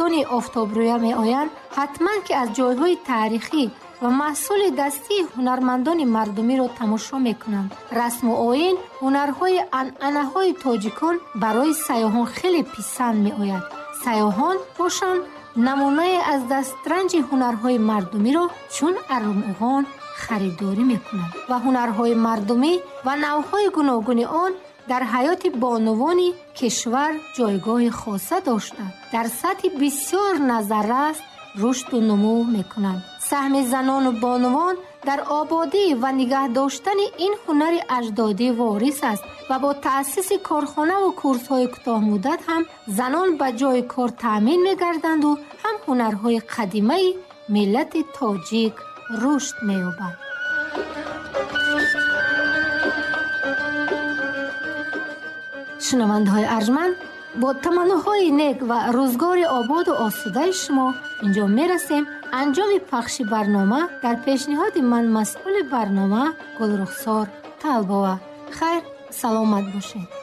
ҷойгони офтобрӯя меоянд, ҳатман ки аз ҷойҳои таърихӣ ва маҳсули дастии ҳунармандони мардумиро тамошо мекунанд. Расму оин, ҳунарҳои анъанаҳои тоҷикон барои сайёҳон хеле писанд меояд. сайёҳон бошанд намунае аз дастранҷи ҳунарҳои мардумиро чун арғумуғон харидорӣ мекунанд ва ҳунарҳои мардумӣ ва навъҳои гуногуни он дар ҳаёти бонувони кишвар ҷойгоҳи хоса дошта, дар сатҳи бисёр назаррас рушду нумӯ мекунанд. саҳми занону бонувон дар ободӣ ва нигаҳ доштани ин ҳунари аҷдодӣ ворис аст ва бо таъсиси корхонаву курсҳои кӯтоҳмуддат ҳам занон ба ҷойи кор таъмин мегарданду ҳам ҳунарҳои қадимаи миллати тоҷик рушд меёбанд. шунавандаҳои арҷманд, бо таманнуҳои нек ва рӯзгори ободу осудаи шумо инҷо мерасем анҷоми пахши барнома дар пешниҳоди ман масъули барнома Гулрухсор Талбова. хайр, саломат бошед.